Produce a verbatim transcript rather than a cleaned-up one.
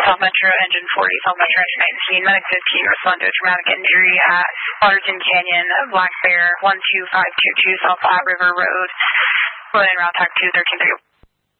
South Metro, engine forty, South Metro, engine nineteen, medic fifteen, respond to a traumatic injury at Waterton Canyon, Black Bear, one two five two two, South Platte River Road, Berlin, route tac two, thirteen thirty.